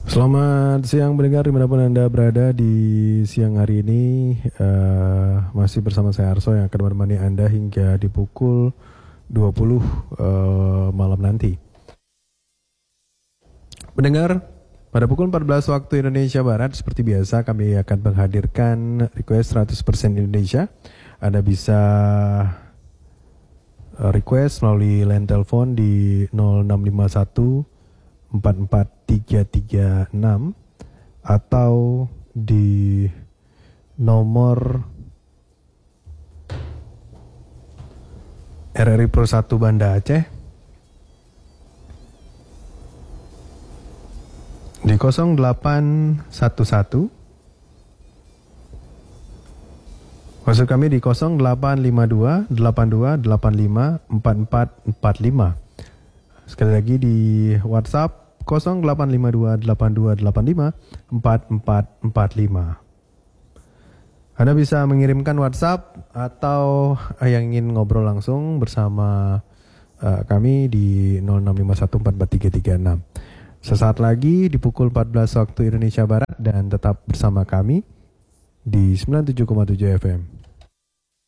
Selamat siang pendengar dimanapun Anda berada di siang hari ini. Masih bersama saya Arso yang akan menemani Anda hingga di pukul 20 malam nanti. Pendengar, pada pukul 14 waktu Indonesia Barat seperti biasa kami akan menghadirkan request 100% Indonesia. Anda bisa request melalui line telepon di 0651 44336 atau di nomor RRI Pro 1 Banda Aceh di 0811. Maksud kami di 0852 82 85 4445. Sekali lagi di WhatsApp 0852 82 85 4445. Anda bisa mengirimkan WhatsApp atau yang ingin ngobrol langsung bersama kami di 0651443336. Sesaat lagi di pukul 14 waktu Indonesia Barat dan tetap bersama kami di 97,7 FM.